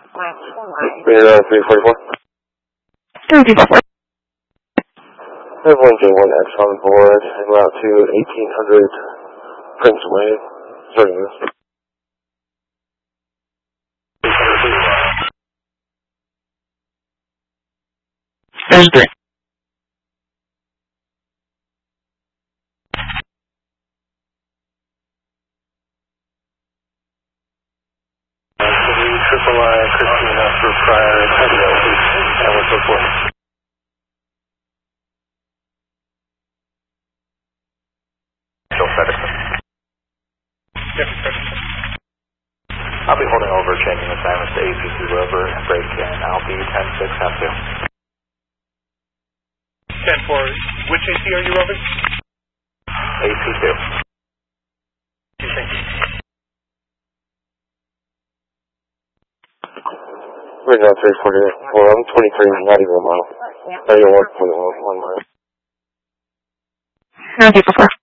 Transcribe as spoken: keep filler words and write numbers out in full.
Radar three forty-four. three forty-four. I have one J one X on board en route to eighteen hundred Prince Way. Starting this. There's three. Triple I, Christina for prior and what's up for? I'll be holding over, changing assignments to A P C Rover and break in. I'll be ten six half two. ten four, which A C are you roving? A P two. Thank you. We're now three forty-eight. Well, I'm twenty-three, not even a mile. Not even one point one mile. Roger, before.